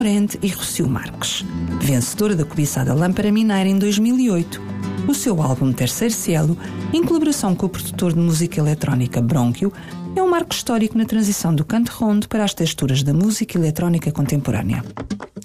Morente e Rocio Marques, vencedora da cobiçada Lâmpada Mineira em 2008. O seu álbum Terceiro Cielo, em colaboração com o produtor de música eletrónica Bronquio, é um marco histórico na transição do canto ronde para as texturas da música eletrónica contemporânea.